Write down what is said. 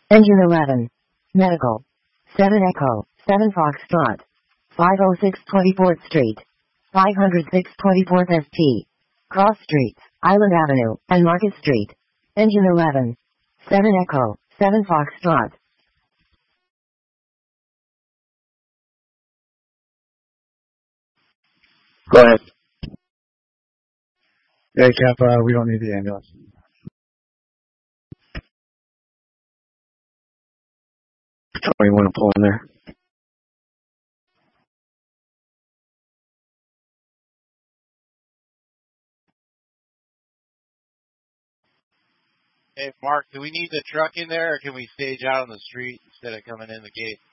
Engine 11. Medical. 7 Echo. 7 Foxtrot. 506 24th Street. 506 24th ST. Cross Streets, Island Avenue, and Market Street. Engine 11. 7 Echo. 7 Foxtrot. Go ahead. Hey, Cap, we don't need the ambulance. Tell me when to pull in there. Hey, Mark, do we need the truck in there, or can we stage out on the street instead of coming in the gate?